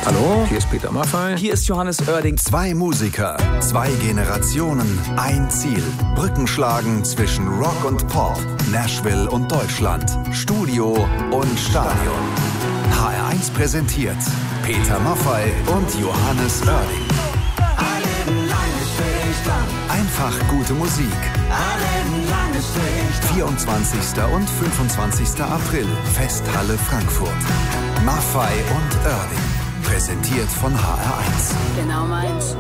Hallo, hier ist Peter Maffay. Hier ist Johannes Oerding. 2 Musiker, 2 Generationen, ein Ziel. Brücken schlagen zwischen Rock und Pop, Nashville und Deutschland, Studio und Stadion. HR1 präsentiert Peter Maffay und Johannes Oerding. Einfach gute Musik. 24. und 25. April, Festhalle Frankfurt. Maffay und Oerding. Präsentiert von HR1. Genau meins.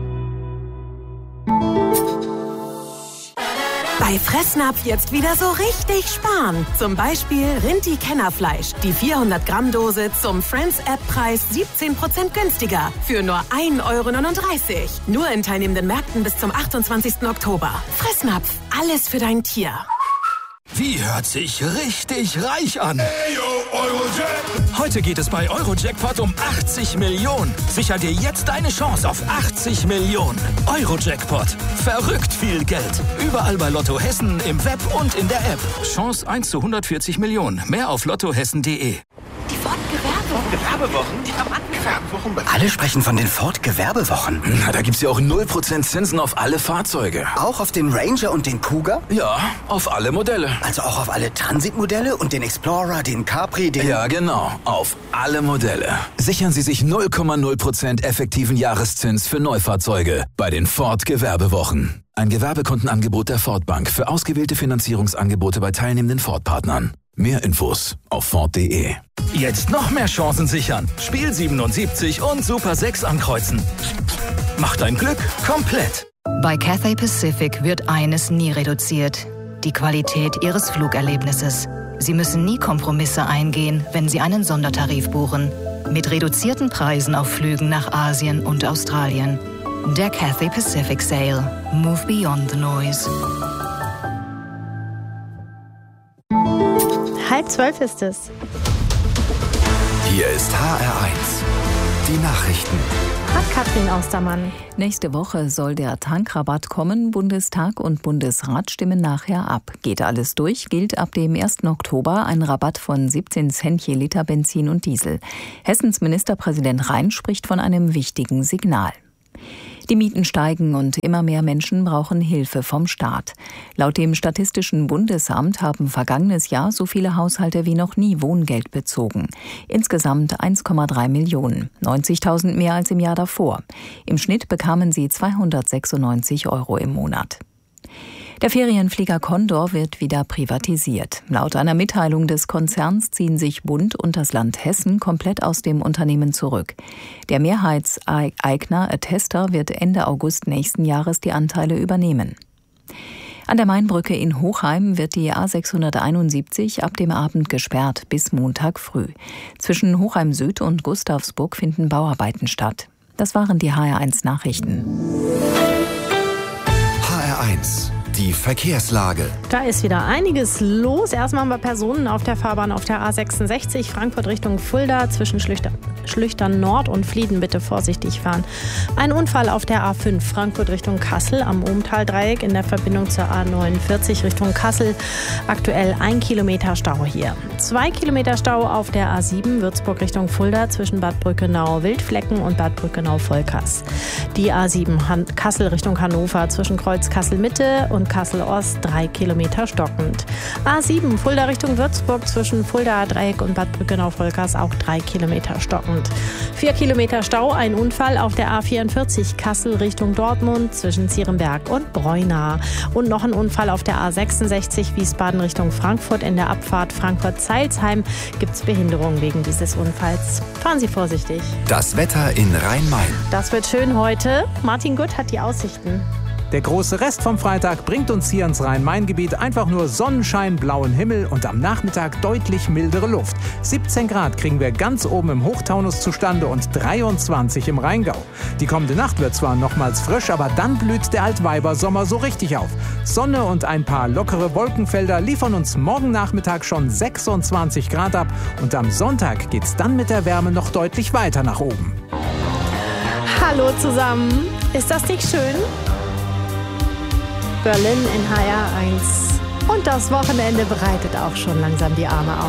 Bei Fressnapf jetzt wieder so richtig sparen. Zum Beispiel Rinti-Kennerfleisch. Die 400 Gramm Dose zum Friends-App-Preis 17% günstiger. Für nur 1,39 €. Nur in teilnehmenden Märkten bis zum 28. Oktober. Fressnapf. Alles für dein Tier. Wie hört sich richtig reich an? Hey, yo, Eurojackpot. Heute geht es bei Eurojackpot um 80 Millionen. Sicher dir jetzt deine Chance auf 80 Millionen. Eurojackpot. Verrückt viel Geld. Überall bei Lotto Hessen, im Web und in der App. Chance 1 zu 140 Millionen. Mehr auf lottohessen.de. Die Gewerbewochen? Die haben Gewerbewochen. Alle sprechen von den Ford-Gewerbewochen. Na, da gibt's ja auch 0% Zinsen auf alle Fahrzeuge. Auch auf den Ranger und den Kuga? Ja, auf alle Modelle. Also auch auf alle Transit-Modelle und den Explorer, den Capri, den... Ja, genau. Auf alle Modelle. Sichern Sie sich 0,0% effektiven Jahreszins für Neufahrzeuge bei den Ford-Gewerbewochen. Ein Gewerbekundenangebot der Ford Bank für ausgewählte Finanzierungsangebote bei teilnehmenden Ford-Partnern. Mehr Infos auf Ford.de. Jetzt noch mehr Chancen sichern. Spiel 77 und Super 6 ankreuzen. Mach dein Glück komplett. Bei Cathay Pacific wird eines nie reduziert: die Qualität Ihres Flugerlebnisses. Sie müssen nie Kompromisse eingehen, wenn Sie einen Sondertarif buchen. Mit reduzierten Preisen auf Flügen nach Asien und Australien. Der Cathay Pacific Sale. Move beyond the noise. 11:30 ist es. Hier ist HR1. Die Nachrichten. Hat Katrin Austermann. Nächste Woche soll der Tankrabatt kommen. Bundestag und Bundesrat stimmen nachher ab. Geht alles durch, gilt ab dem 1. Oktober ein Rabatt von 17 Cent je Liter Benzin und Diesel. Hessens Ministerpräsident Rhein spricht von einem wichtigen Signal. Die Mieten steigen und immer mehr Menschen brauchen Hilfe vom Staat. Laut dem Statistischen Bundesamt haben vergangenes Jahr so viele Haushalte wie noch nie Wohngeld bezogen. Insgesamt 1,3 Millionen, 90.000 mehr als im Jahr davor. Im Schnitt bekamen sie 296 € im Monat. Der Ferienflieger Condor wird wieder privatisiert. Laut einer Mitteilung des Konzerns ziehen sich Bund und das Land Hessen komplett aus dem Unternehmen zurück. Der Mehrheitseigner Attester wird Ende August nächsten Jahres die Anteile übernehmen. An der Mainbrücke in Hochheim wird die A671 ab dem Abend gesperrt bis Montag früh. Zwischen Hochheim Süd und Gustavsburg finden Bauarbeiten statt. Das waren die HR1 Nachrichten. HR1. Die Verkehrslage. Da ist wieder einiges los. Erstmal haben wir Personen auf der Fahrbahn auf der A66 Frankfurt Richtung Fulda zwischen Schlüchtern Nord und Flieden. Bitte vorsichtig fahren. Ein Unfall auf der A5 Frankfurt Richtung Kassel am Ohmtal-Dreieck in der Verbindung zur A49 Richtung Kassel. Aktuell 1 Kilometer Stau hier. 2 Kilometer Stau auf der A7 Würzburg Richtung Fulda zwischen Bad Brückenau-Wildflecken und Bad Brückenau-Volkers. Die A7 Kassel Richtung Hannover zwischen Kreuz Kassel-Mitte und Kassel-Ost 3 Kilometer stockend. A7 Fulda Richtung Würzburg zwischen Fulda-Dreieck und Bad Brückenau-Volkers auch 3 Kilometer stockend. 4 Kilometer Stau, ein Unfall auf der A44 Kassel Richtung Dortmund zwischen Zierenberg und Breuna. Und noch ein Unfall auf der A66 Wiesbaden Richtung Frankfurt in der Abfahrt Frankfurt-Zeilsheim. Gibt es Behinderungen wegen dieses Unfalls. Fahren Sie vorsichtig. Das Wetter in Rhein-Main. Das wird schön heute. Martin Gutt hat die Aussichten. Der große Rest vom Freitag bringt uns hier ins Rhein-Main-Gebiet einfach nur Sonnenschein, blauen Himmel und am Nachmittag deutlich mildere Luft. 17 Grad kriegen wir ganz oben im Hochtaunus zustande und 23 im Rheingau. Die kommende Nacht wird zwar nochmals frisch, aber dann blüht der Altweibersommer so richtig auf. Sonne und ein paar lockere Wolkenfelder liefern uns morgen Nachmittag schon 26 Grad ab und am Sonntag geht's dann mit der Wärme noch deutlich weiter nach oben. Hallo zusammen. Ist das nicht schön? Berlin in HR1. Und das Wochenende bereitet auch schon langsam die Arme auf.